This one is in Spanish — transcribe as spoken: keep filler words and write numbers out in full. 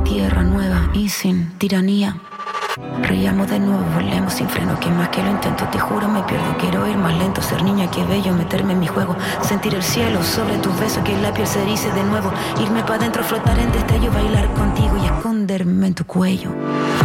una tierra nueva y sin tiranía. Reíamos de nuevo, volemos sin freno, que más que lo intento, te juro me pierdo. Quiero ir más lento, ser niña, que bello, meterme en mi juego, sentir el cielo sobre tus besos, que la piel se erice de nuevo, irme pa' dentro, flotar en destello, bailar contigo y esconderme en tu cuello.